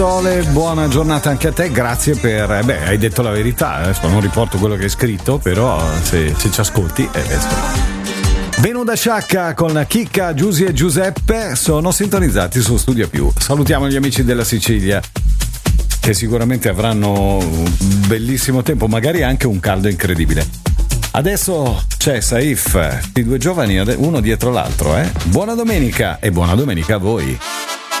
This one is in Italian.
Sole, buona giornata anche a te, grazie per... hai detto la verità, adesso non riporto quello che hai scritto, però se ci ascolti... Benu da Sciacca con Chicca, Giusy e Giuseppe sono sintonizzati su Studio Più. Salutiamo gli amici della Sicilia, che sicuramente avranno un bellissimo tempo, magari anche un caldo incredibile. Adesso c'è Saif, i due giovani uno dietro l'altro, Buona domenica e buona domenica a voi.